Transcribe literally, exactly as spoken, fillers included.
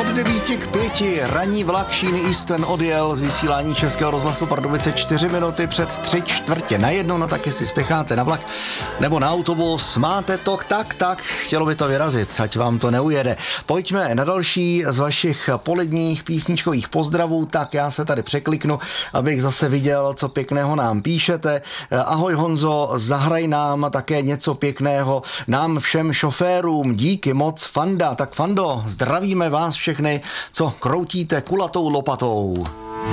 devíti k pěti ranní vlak Šíny Eastern odjel z vysílání Českého rozhlasu Pardubice čtyři minuty před tři čtvrtě na jedno, no tak jestli spěcháte na vlak nebo na autobus, máte to tak, tak, chtělo by to vyrazit, ať vám to neujede. Pojďme na další z vašich poledních písničkových pozdravů, tak já se tady překliknu, abych zase viděl, co pěkného nám píšete. Ahoj Honzo, zahraj nám také něco pěkného, nám všem šoférům, díky moc Fanda. Tak Fando, zdravíme vás všechny, co kroutíte kulatou lopatou.